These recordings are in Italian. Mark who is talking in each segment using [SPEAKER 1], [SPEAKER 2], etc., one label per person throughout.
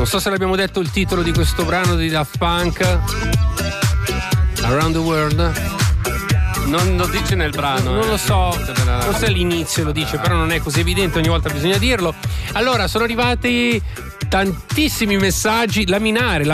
[SPEAKER 1] Non so se l'abbiamo detto il titolo di questo brano di Daft Punk, Around the World.
[SPEAKER 2] Non lo dice nel brano.
[SPEAKER 1] Non lo so, forse all'inizio lo dice, però non è così evidente, ogni volta bisogna dirlo. Allora, sono arrivati tantissimi messaggi. Laminare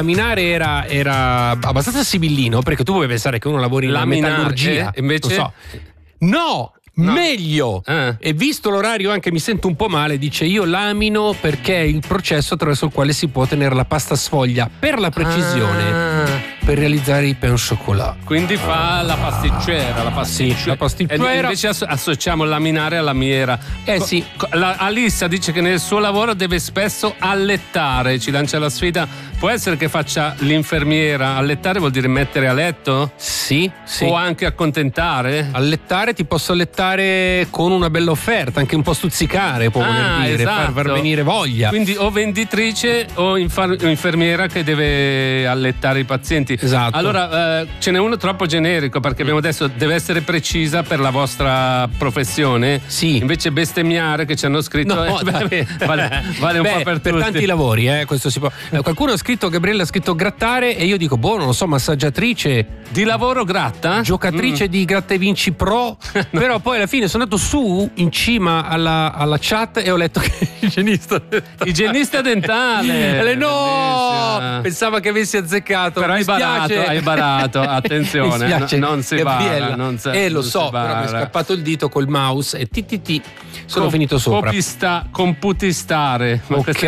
[SPEAKER 1] era abbastanza sibillino, perché tu puoi pensare che uno lavori nella metallurgia,
[SPEAKER 2] invece
[SPEAKER 1] lo so. No, meglio. E visto l'orario anche mi sento un po' male, dice io lamino perché è il processo attraverso il quale si può ottenere la pasta sfoglia per la precisione, per realizzare i pain au chocolat.
[SPEAKER 2] Quindi fa la pasticcera, la pasticcera.
[SPEAKER 1] E
[SPEAKER 2] invece associamo laminare alla lamiera.
[SPEAKER 1] Sì.
[SPEAKER 2] Alissa dice che nel suo lavoro deve spesso allettare, ci lancia la sfida. Può essere che faccia l'infermiera? Allettare vuol dire mettere a letto?
[SPEAKER 1] Sì.
[SPEAKER 2] O anche accontentare?
[SPEAKER 1] Allettare, ti posso allettare con una bella offerta, anche un po' stuzzicare, può voler dire,
[SPEAKER 2] esatto.
[SPEAKER 1] far venire voglia.
[SPEAKER 2] Quindi o venditrice o infermiera che deve allettare i pazienti.
[SPEAKER 1] Esatto.
[SPEAKER 2] Allora ce n'è uno troppo generico, perché abbiamo detto deve essere precisa per la vostra professione.
[SPEAKER 1] Sì.
[SPEAKER 2] Invece bestemmiare, che ci hanno scritto,
[SPEAKER 1] vale
[SPEAKER 2] un po' per tutti.
[SPEAKER 1] Per tanti lavori, questo si può. Qualcuno ha scritto, Gabriella ha scritto grattare, e io dico non lo so, massaggiatrice
[SPEAKER 2] di lavoro gratta,
[SPEAKER 1] giocatrice di Gratta e Vinci Pro. Però poi alla fine sono andato su in cima alla chat e ho letto che
[SPEAKER 2] igienista dentale.
[SPEAKER 1] No, pensava che avessi azzeccato.
[SPEAKER 2] Però hai barato, attenzione, non si bara,
[SPEAKER 1] lo so, però mi è scappato il dito col mouse e sono finito sopra.
[SPEAKER 2] Computistare.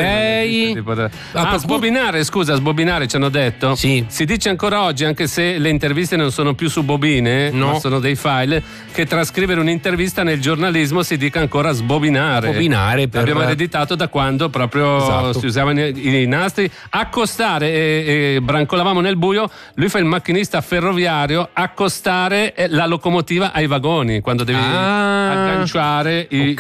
[SPEAKER 1] Ok.
[SPEAKER 2] Sbobinare ci hanno detto.
[SPEAKER 1] Sì.
[SPEAKER 2] Si dice ancora oggi, anche se le interviste non sono più su bobine, ma sono dei file, che trascrivere un'intervista nel giornalismo si dica ancora sbobinare. Abbiamo ereditato da quando proprio si usavano i nastri. Accostare e brancolavamo nel buio. Lui fa il macchinista ferroviario. Accostare la locomotiva ai vagoni quando devi agganciare